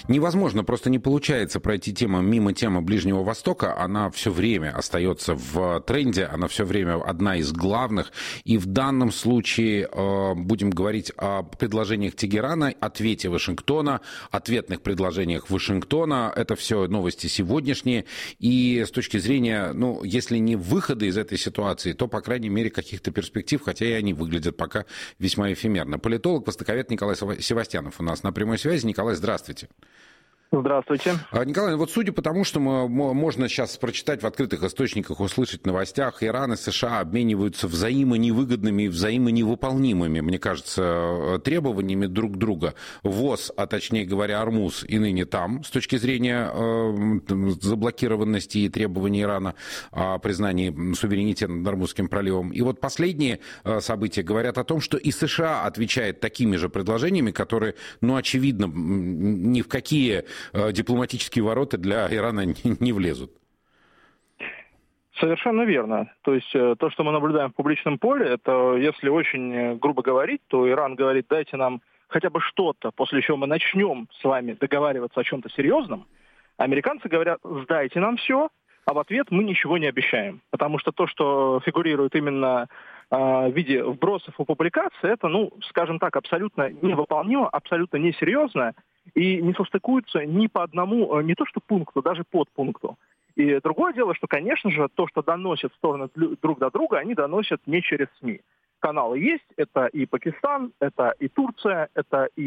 невозможно, просто не получается пройти мимо темы Ближнего Востока. Она все время остается в тренде, она все время одна из главных. И в данном случае будем говорить о предложениях Тегерана, ответе Вашингтона, ответных предложениях Вашингтона. Это все новости сегодняшние. И с точки зрения, если не выхода из этой ситуации, то, по крайней мере, каких-то перспектив, хотя и они выглядят пока весьма эфемерно. Политолог, востоковед Николай Севастьянов у нас на прямой связи. Николай, здравствуйте. Здравствуйте. Николай, вот судя по тому, что можно сейчас прочитать в открытых источниках, услышать в новостях, Иран и США обмениваются взаимоневыгодными и взаимоневыполнимыми, мне кажется, требованиями друг друга. ВОЗ, а точнее говоря, Ормуз и ныне там, с точки зрения заблокированности и требований Ирана о признании суверенитета над Ормузским проливом. И вот последние события говорят о том, что и США отвечает такими же предложениями, которые, очевидно, ни в какие дипломатические ворота для Ирана не влезут. Совершенно верно. То есть то, что мы наблюдаем в публичном поле, это, если очень грубо говорить, то Иран говорит: дайте нам хотя бы что-то, после чего мы начнем с вами договариваться о чем-то серьезном. Американцы говорят: сдайте нам все, а в ответ мы ничего не обещаем. Потому что то, что фигурирует именно в виде вбросов и публикаций, это, скажем так, абсолютно невыполнимо, абсолютно несерьезно и не состыкуется ни по одному, не то что пункту, даже подпункту. И другое дело, что, конечно же, то, что доносят стороны друг до друга, они доносят не через СМИ. Каналы есть, это и Пакистан, это и Турция, это и